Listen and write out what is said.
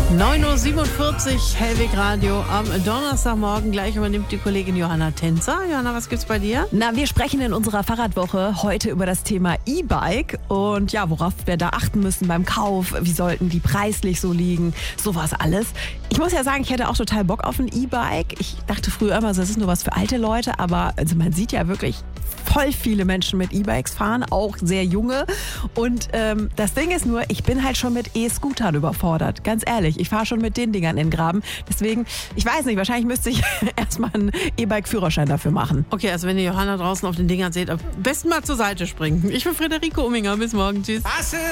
9.47 Uhr, Hellweg Radio. Am Donnerstagmorgen gleich übernimmt die Kollegin Johanna Tänzer. Johanna, was gibt's bei dir? Na, wir sprechen in unserer Fahrradwoche heute über das Thema E-Bike und ja, worauf wir da achten müssen beim Kauf. Wie sollten die preislich so liegen? Sowas alles. Ich muss ja sagen, ich hätte auch total Bock auf ein E-Bike. Ich dachte früher immer, das ist nur was für alte Leute, aber also man sieht ja wirklich voll viele Menschen mit E-Bikes fahren, auch sehr junge. Und das Ding ist nur, ich bin halt schon mit E-Scootern überfordert. Ganz ehrlich, ich fahre schon mit den Dingern in den Graben. Deswegen, ich weiß nicht, wahrscheinlich müsste ich erstmal einen E-Bike-Führerschein dafür machen. Okay, also wenn ihr Johanna draußen auf den Dingern seht, am besten mal zur Seite springen. Ich bin Friederike Umminger. Bis morgen. Tschüss.